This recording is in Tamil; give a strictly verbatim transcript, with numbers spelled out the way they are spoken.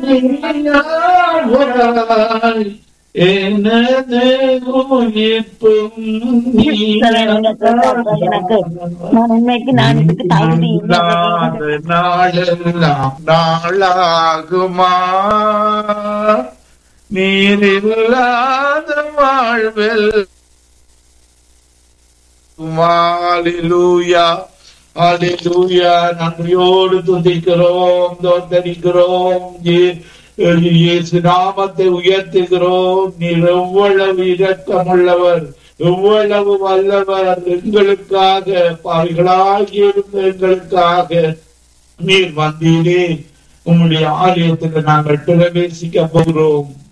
எனது உயிர்ப்பும் நான் உண்மைக்கு நான் இதுக்கு தகுதி நாளெல்லாம் நாளாகுமா நீர் இல்லாத வாழ்வில். ஹல்லேலூயா ஹல்லேலூயா. நன்றியோடு துதிக்கிறோம், தோத்தரிக்கிறோம், இயேசு நாமத்தை உயர்த்துகிறோம். நீர் எவ்வளவு இரக்கமுள்ளவர், எவ்வளவு வல்லவர். எங்களுக்காக பாவிகளாகியிருந்த எங்களுக்காக நீர் வந்தீரே. உம்முடைய ஆலயத்துக்கு நாங்கள் பிரவேசிக்க போகிறோம்.